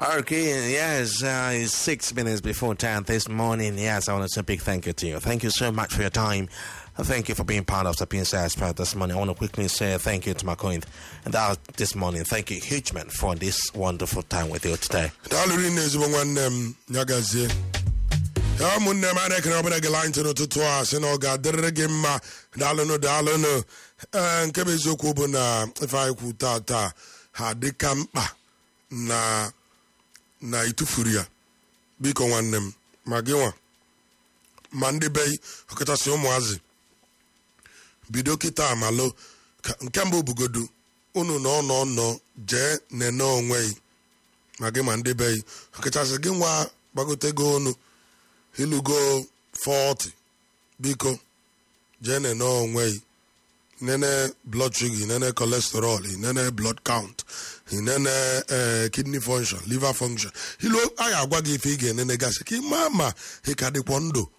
Okay, yes, it's 6 minutes before 10 this morning. Yes, I want to say a big thank you to you. Thank you so much for your time. Thank you for being part of Sapienza Expert this morning. I want to quickly say thank you to my coin. And that this morning, thank you, huge man, for this wonderful time with you today. Ya munne ma na kana obana galant no tutu ase no ga derege ma dalo nke bezoku bu na ifa ku tata ha de kampa na itufuria biko nwannem maginwa mande bay okatasi umuazi bido kita amalo nke mbo bugodu unu no je neno onwe magi mande bay okatasi ginwa bagotego onu Hilugo 40 biko jene no way nene blood sugar nene cholesterol nene blood count nene kidney function liver function hilo aya agwa gi fige nene gas ki mama he ka de pondo